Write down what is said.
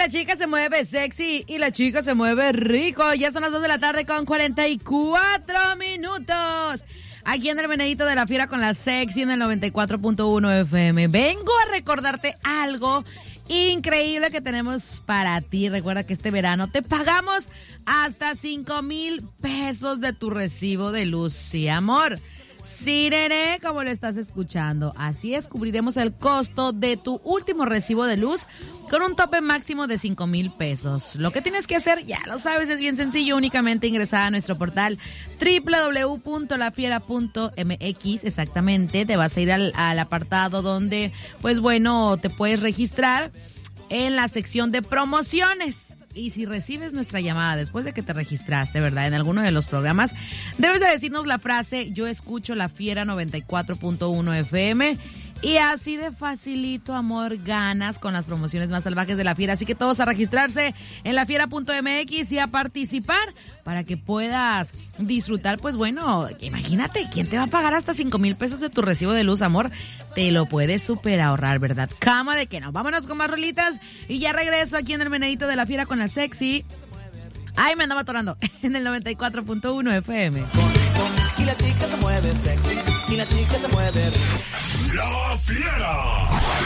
la chica se mueve sexy y la chica se mueve rico. Ya son las 2 de la tarde con 44 minutos. Aquí en el Venadito de la Fiera con la Sexy en el 94.1 FM. Vengo a recordarte algo increíble que tenemos para ti. Recuerda que este verano te pagamos hasta 5,000 pesos de tu recibo de luz. Sí, amor. Sí, nene, como lo estás escuchando. Así es, cubriremos el costo de tu último recibo de luz con un tope máximo de 5,000 pesos. Lo que tienes que hacer, ya lo sabes, es bien sencillo. Únicamente ingresar a nuestro portal www.lafiera.mx. Exactamente, te vas a ir al apartado donde, pues bueno, te puedes registrar en la sección de promociones. Y si recibes nuestra llamada después de que te registraste, ¿verdad? En alguno de los programas, debes de decirnos la frase: yo escucho la Fiera 94.1 FM. Y así de facilito, amor, ganas con las promociones más salvajes de la Fiera. Así que todos a registrarse en lafiera.mx y a participar para que puedas disfrutar. Pues bueno, imagínate, ¿quién te va a pagar hasta 5,000 pesos de tu recibo de luz, amor? Te lo puedes súper ahorrar, ¿verdad? Cama de que no. Vámonos con más rolitas y ya regreso aquí en el Venadito de la Fiera con la Sexy. Ay, me andaba atorando. En el 94.1 FM. Y la chica se mueve sexy, y la chica se mueve rico. La Fiera.